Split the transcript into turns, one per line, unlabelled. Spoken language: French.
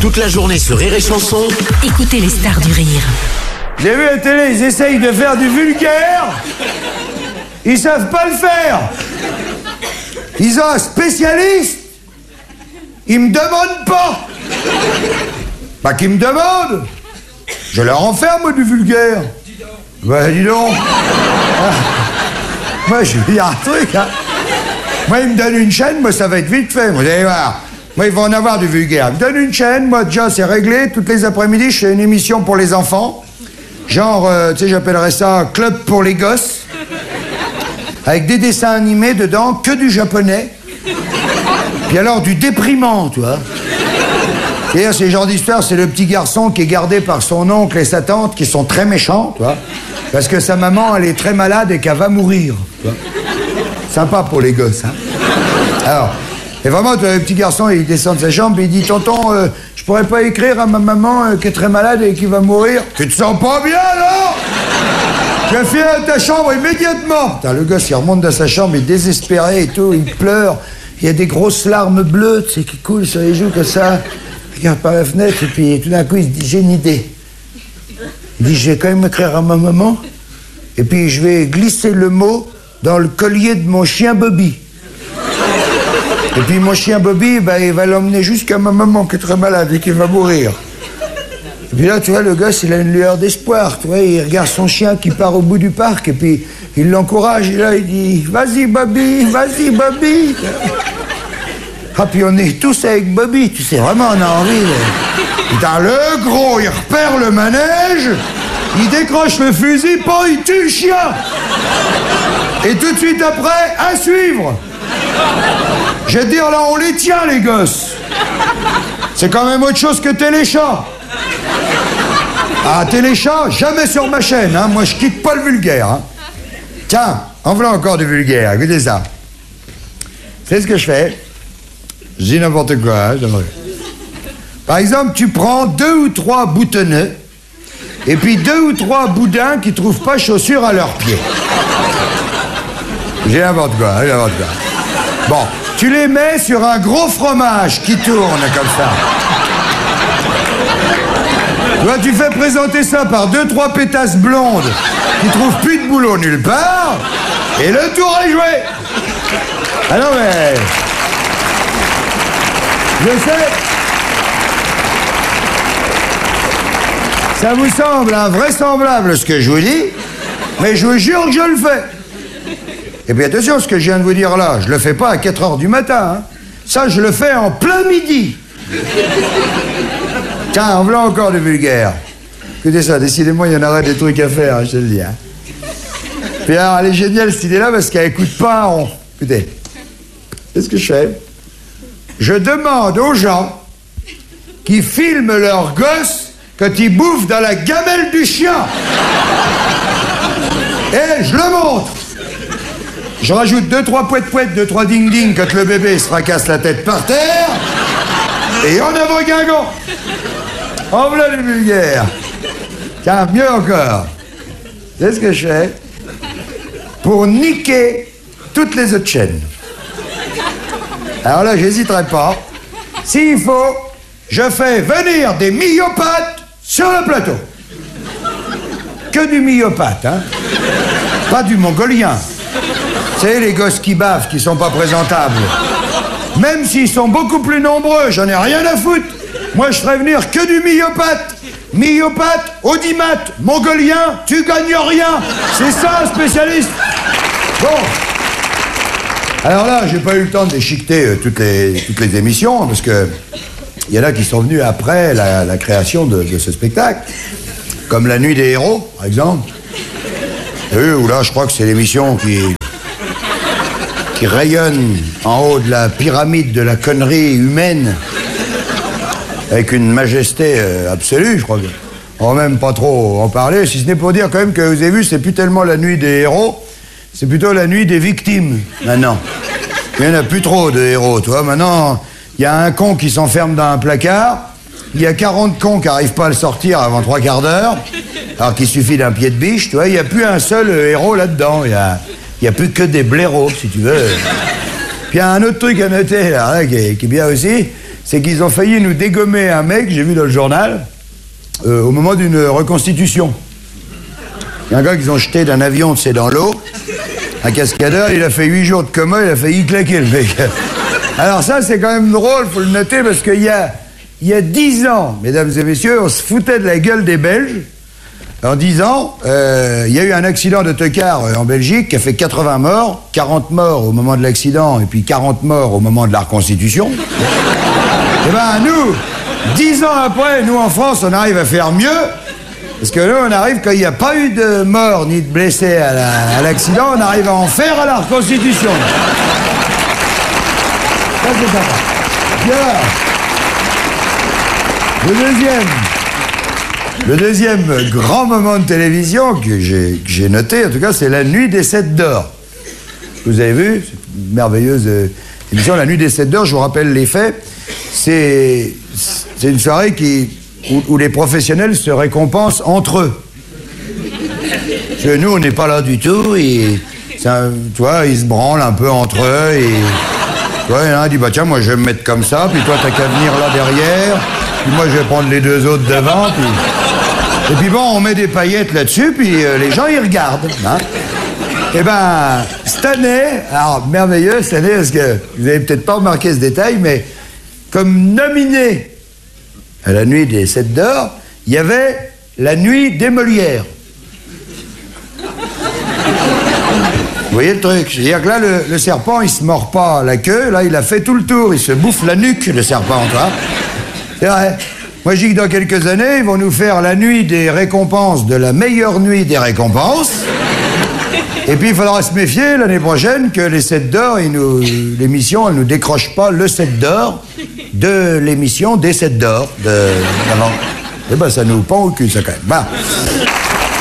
Toute la journée sur Rire et Chanson.
Écoutez les stars du rire.
J'ai vu à la télé, ils essayent de faire du vulgaire. Ils savent pas le faire. Ils ont un spécialiste. Ils me demandent pas. Pas qu'ils me demandent. Je leur en fais, moi, du vulgaire. Bah, dis donc. Moi, je vais dire un truc, hein. Moi, ils me donnent une chaîne, moi, ça va être vite fait. Vous allez voir. Moi, ils vont en avoir du vulgaire. Ils me donnent une chaîne, moi, déjà, c'est réglé. Toutes les après-midi, je fais une émission pour les enfants. Genre, tu sais, j'appellerais ça Club pour les gosses. Avec des dessins animés dedans, que du japonais. Puis alors, du déprimant, tu vois. C'est-à-dire, ces genres d'histoires, c'est le petit garçon qui est gardé par son oncle et sa tante qui sont très méchants, tu vois. Parce que sa maman, elle est très malade et qu'elle va mourir, tu vois. Sympa pour les gosses, hein. Alors, et vraiment, le petit garçon, il descend de sa chambre et il dit « Tonton, je pourrais pas écrire à ma maman qui est très malade et qui va mourir ?» « Tu te sens pas bien, là ? Je viens à ta chambre immédiatement !» Putain, le gosse, il remonte dans sa chambre, il est désespéré et tout, il pleure. Il y a des grosses larmes bleues, tu sais, qui coulent sur les joues comme ça. Il regarde par la fenêtre et puis tout d'un coup, il se dit « J'ai une idée. » Il dit « Je vais quand même écrire à ma maman et puis je vais glisser le mot dans le collier de mon chien Bobby. » Et puis mon chien Bobby, bah, il va l'emmener jusqu'à ma maman qui est très malade et qui va mourir. Et puis là, tu vois, le gosse, il a une lueur d'espoir. Tu vois, il regarde son chien qui part au bout du parc et puis il l'encourage. Et là, il dit « Vas-y, Bobby, vas-y, Bobby !» Ah, puis on est tous avec Bobby, tu sais, vraiment, on a envie. Putain, le gros, il repère le manège, il décroche le fusil, pas, il tue le chien. Et tout de suite après, à suivre. Je vais te dire, là, on les tient, les gosses. C'est quand même autre chose que Téléchat. Ah, Téléchat, jamais sur ma chaîne, hein. Moi, je quitte pas le vulgaire, hein. Tiens, en voilà encore du vulgaire, écoutez ça. C'est ce que je fais. Je dis n'importe quoi, hein. Par exemple, tu prends 2 ou 3 boutonneux et puis 2 ou 3 boudins qui trouvent pas chaussures à leurs pieds. J'ai n'importe quoi, hein, n'importe quoi. Bon, tu les mets sur un gros fromage qui tourne comme ça. Toi, tu fais présenter ça par 2-3 pétasses blondes qui trouvent plus de boulot nulle part, et le tour est joué. Ah non, mais... Je sais... Ça vous semble invraisemblable ce que je vous dis, mais je vous jure que je le fais. Et puis attention, ce que je viens de vous dire là, je le fais pas à 4h du matin, hein. Ça, je le fais en plein midi. Tiens, en voilà encore du vulgaire. Écoutez ça, décidément, il y en aura des trucs à faire, hein, je te le dis, hein. Puis alors, elle est géniale cette idée-là parce qu'elle écoute pas un rond. Écoutez, qu'est-ce que je fais? Je demande aux gens qui filment leurs gosses quand ils bouffent dans la gamelle du chien. Et je le montre. Je rajoute 2-3 pouet-pouet, 2-3 ding-ding quand le bébé se fracasse la tête par terre. Et en avant Guingamp. En voilà le vulgaire. Tiens, mieux encore. C'est ce que je fais pour niquer toutes les autres chaînes. Alors là, j'hésiterai pas. S'il faut, je fais venir des myopathes sur le plateau. Que du myopathe, hein. Pas du mongolien. C'est les gosses qui baffent, qui sont pas présentables. Même s'ils sont beaucoup plus nombreux, j'en ai rien à foutre. Moi, je ferais venir que du myopathe. Myopathe, audimat, mongolien, tu gagnes rien. C'est ça, un spécialiste. Bon. Alors là, j'ai pas eu le temps de déchiqueter toutes les émissions, parce que il y en a qui sont venus après la création de ce spectacle. Comme La Nuit des Héros, par exemple. Où là, je crois que c'est l'émission qui rayonne en haut de la pyramide de la connerie humaine avec une majesté absolue, je crois. On va même pas trop en parler, si ce n'est pour dire quand même que vous avez vu, c'est plus tellement la nuit des héros, c'est plutôt la nuit des victimes, maintenant. Il n'y en a plus trop de héros, tu vois. Maintenant, il y a un con qui s'enferme dans un placard, il y a 40 cons qui n'arrivent pas à le sortir avant 3 quarts d'heure, alors qu'il suffit d'un pied de biche, tu vois. Il n'y a plus un seul héros là-dedans, il y a plus que des blaireaux, si tu veux. Puis il y a un autre truc à noter, là, qui est bien aussi, c'est qu'ils ont failli nous dégommer un mec, j'ai vu dans le journal, au moment d'une reconstitution. Il y a un gars qu'ils ont jeté d'un avion, tu sais, dans l'eau, un cascadeur, il a fait 8 jours de coma, il a failli claquer le mec. Alors ça, c'est quand même drôle, faut le noter, parce qu'il y a 10 ans, mesdames et messieurs, on se foutait de la gueule des Belges. En 10 ans, il y a eu un accident d'autocar en Belgique qui a fait 80 morts, 40 morts au moment de l'accident et puis 40 morts au moment de la reconstitution. Et ben nous, 10 ans après, nous en France, on arrive à faire mieux, parce que là, on arrive, quand il n'y a pas eu de morts ni de blessés à l'accident, on arrive à en faire à la reconstitution. Ça, c'est sympa. Bien. Le deuxième grand moment de télévision que j'ai noté, en tout cas, c'est la nuit des 7 d'or. Vous avez vu, c'est une merveilleuse émission, la nuit des 7 d'or, je vous rappelle les faits. C'est une soirée où les professionnels se récompensent entre eux. Parce que nous, on n'est pas là du tout, et tu vois, ils se branlent un peu entre eux, et tu vois, il y en a un qui dit, bah tiens, moi je vais me mettre comme ça, puis toi t'as qu'à venir là derrière, puis moi je vais prendre les 2 autres devant, puis... Et puis bon, on met des paillettes là-dessus, puis les gens ils regardent, hein. Eh ben, cette année, alors merveilleux cette année, parce que vous avez peut-être pas remarqué ce détail, mais comme nominé à la nuit des 7 d'or, il y avait la nuit des Molières. Vous voyez le truc? C'est-à-dire que là, le serpent, il se mord pas la queue, là, il a fait tout le tour, il se bouffe la nuque, le serpent, toi. C'est vrai. Moi, je dis que dans quelques années, ils vont nous faire la nuit des récompenses de la meilleure nuit des récompenses. Et puis, il faudra se méfier l'année prochaine que les 7 d'or, l'émission, elle nous décroche pas le 7 d'or de l'émission des 7 d'or d'avant. Eh ben, ça nous pend au cul, ça, quand même. Bah.